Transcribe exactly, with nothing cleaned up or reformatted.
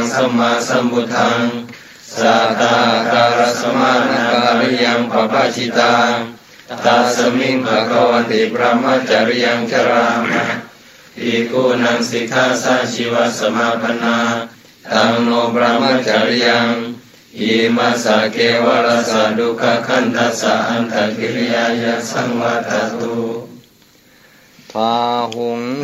สัมมาสัมพุทธังสัตตาการสมานาการิยังปปชิตาตัสมิงภะคะวันติพระมจาริยังชรามะภิกขุนังสิกขาสาชีวสมาปนาตังโนพระมจาริยังอิมัสสะเกวะรัสสะดุขขันธัสสะอันตกิริยายะสังวัตตุพาหุง